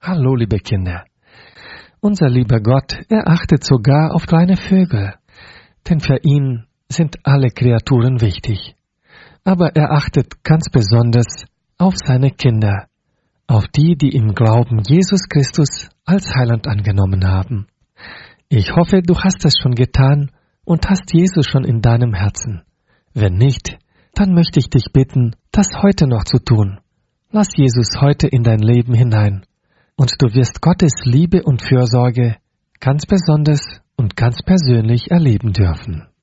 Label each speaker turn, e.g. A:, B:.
A: Hallo, liebe Kinder. Unser lieber Gott, er achtet sogar auf kleine Vögel, denn für ihn sind alle Kreaturen wichtig. Aber er achtet ganz besonders auf seine Kinder, auf die, die im Glauben Jesus Christus als Heiland angenommen haben. Ich hoffe, du hast es schon getan und hast Jesus schon in deinem Herzen. Wenn nicht, dann möchte ich dich bitten, das heute noch zu tun. Lass Jesus heute in dein Leben hinein. Und du wirst Gottes Liebe und Fürsorge ganz besonders und ganz persönlich erleben dürfen.